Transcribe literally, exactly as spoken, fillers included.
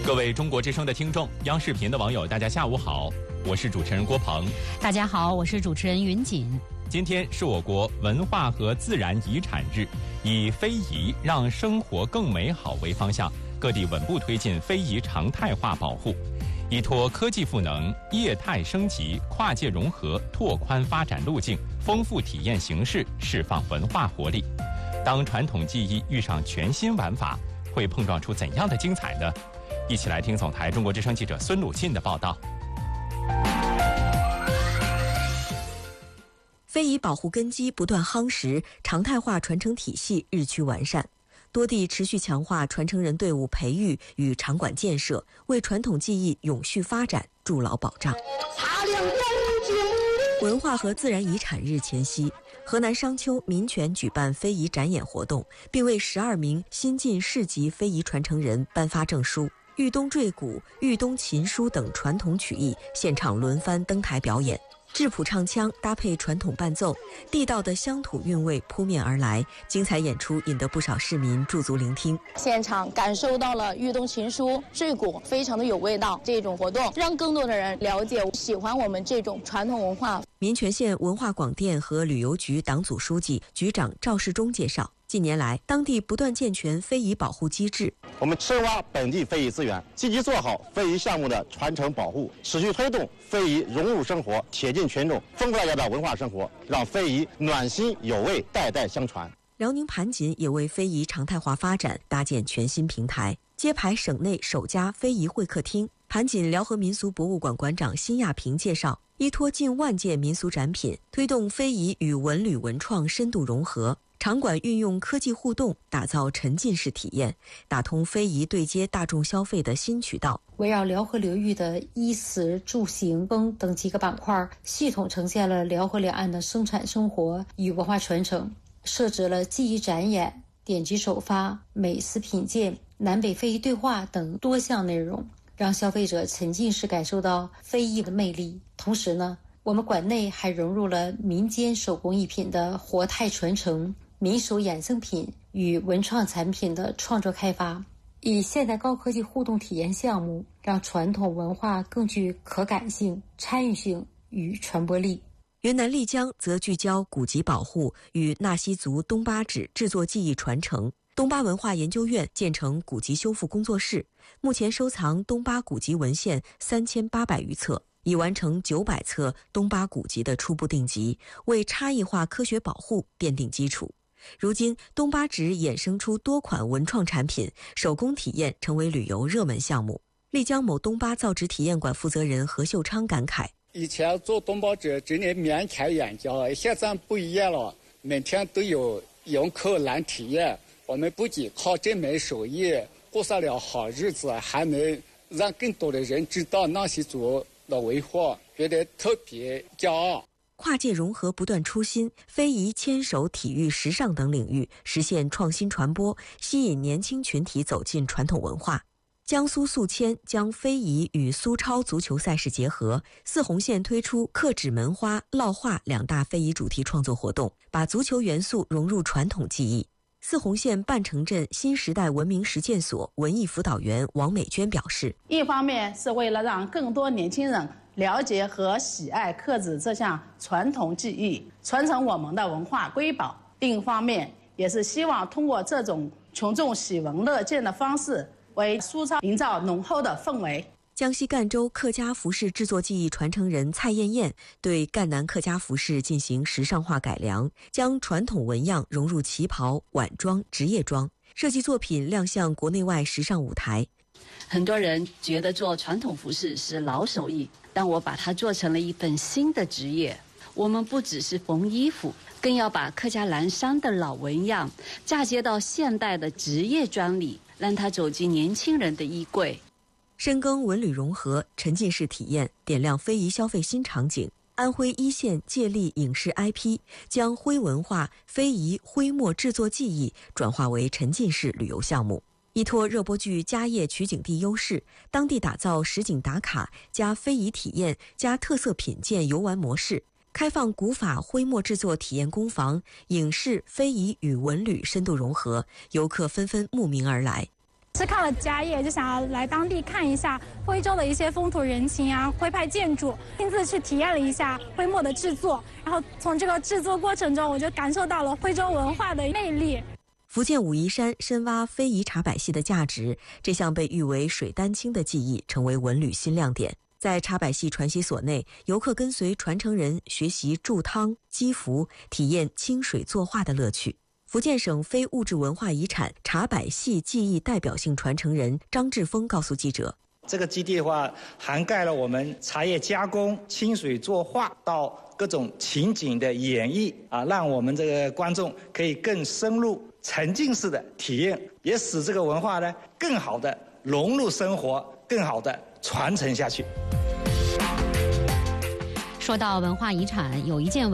各位中国之声的听众，央视频的网友，大家下午好，我是主持人郭鹏。 大家好，我是主持人云锦。 今天是我国文化和自然遗产日，以非遗让生活更美好为方向，各地稳步推进非遗常态化保护，依托科技赋能、业态升级、跨界融合，拓宽发展路径，丰富体验形式，释放文化活力。当传统技艺遇上全新玩法，会碰撞出怎样的精彩呢？一起来听总台中国之声记者孙鲁沁的报道。 非遗保护根基不断夯实，常态化传承体系日趋完善，多地持续强化传承人队伍培育与场馆建设，为传统技艺永续发展筑牢保障。文化和自然遗产日前夕，河南商丘民权举办非遗展演活动，并为十二名新晋市级非遗传承人颁发证书。豫东坠鼓、豫东琴书等传统曲艺现场轮番登台表演，质朴唱腔搭配传统伴奏，地道的乡土韵味扑面而来，精彩演出引得不少市民驻足聆听。 现场感受到了豫东琴书、坠鼓非常的有味道，这种活动让更多的人了解、喜欢我们这种传统文化。 民权县文化广电和旅游局党组书记、局长赵世忠介绍，近年来，当地不断健全非遗保护机制。 我们深挖本地非遗资源，积极做好非遗项目的传承保护，持续推动非遗融入生活，贴近群众，丰富大家的文化生活，让非遗暖心有味，代代相传。 辽宁盘锦也为非遗常态化发展搭建全新平台，揭牌省内首家非遗会客厅。盘锦辽河民俗博物馆馆长辛亚平介绍，依托近万件民俗展品，推动非遗与文旅文创深度融合。场馆运用科技互动，打造沉浸式体验，打通非遗对接大众消费的新渠道。 围绕辽河流域的衣食住行耕等几个板块，系统呈现了辽河两岸的生产生活与文化传承，设置了技艺展演、典籍首发、美食品鉴、南北非遗对话等多项内容，让消费者沉浸式感受到非遗的魅力。同时呢，我们馆内还融入了民间手工艺品的活态传承、民俗衍生品与文创产品的创作开发，以现代高科技互动体验项目，让传统文化更具可感性、参与性与传播力。 云南丽江则聚焦古籍保护与纳西族东巴纸制作技艺传承。东巴文化研究院建成古籍修复工作室，目前收藏东巴古籍文献三千八百余册，已完成九百册东巴古籍的初步定级，为差异化科学保护奠定基础。如今，东巴纸衍生出多款文创产品，手工体验成为旅游热门项目。丽江某东巴造纸体验馆负责人何秀昌感慨： 以前做东巴纸真的面开眼界，现在不一样了，每天都有游客来体验。我们不仅靠这门手艺过上了好日子，还能让更多的人知道纳西族的文化，觉得特别骄傲。 跨界融合不断出新，非遗、牵手、体育、时尚等领域实现创新传播，吸引年轻群体走进传统文化。江苏宿迁将非遗与苏超足球赛事结合，泗洪县推出刻纸门花、烙画两大非遗主题创作活动，把足球元素融入传统技艺。泗洪县半城镇新时代文明实践所文艺辅导员王美娟表示， 一方面是为了让更多年轻人了解和喜爱刻纸这项传统技艺，传承我们的文化瑰宝；另一方面也是希望通过这种群众喜闻乐见的方式，为苏超营造浓厚的氛围。 江西赣州客家服饰制作技艺传承人蔡艳艳对赣南客家服饰进行时尚化改良，将传统纹样融入旗袍、晚装、职业装，设计作品亮相国内外时尚舞台。 很多人觉得做传统服饰是老手艺，但我把它做成了一份新的职业。我们不只是缝衣服，更要把客家蓝山的老纹样嫁接到现代的职业装里，让它走进年轻人的衣柜。 深耕文旅融合，沉浸式体验，点亮非遗消费新场景。安徽一线借力影视 I P 将徽文化、非遗、徽墨制作技艺转化为沉浸式旅游项目，依托热播剧家业取景地优势，当地打造实景打卡加非遗体验加特色品鉴游玩模式，开放古法徽墨制作体验工坊，影视、非遗与文旅深度融合，游客纷纷慕名而来。 是看了家业，就想要来当地看一下徽州的一些风土人情啊，徽派建筑，亲自去体验了一下徽墨的制作，然后从这个制作过程中，我就感受到了徽州文化的魅力。 福建武夷山深挖非遗茶百戏的价值，这项被誉为水丹青的技艺成为文旅新亮点。在茶百戏传习所内，游客跟随传承人学习铸汤、击服，体验清水作画的乐趣。福建省非物质文化遗产茶百戏技艺代表性传承人张志峰告诉记者， 这个基地的话，涵盖了我们茶叶加工、清水作画到各种情景的演绎啊，让我们这个观众可以更深入、沉浸式的体验，也使这个文化呢更好的融入生活，更好的传承下去。 说到文化遗产，有一件文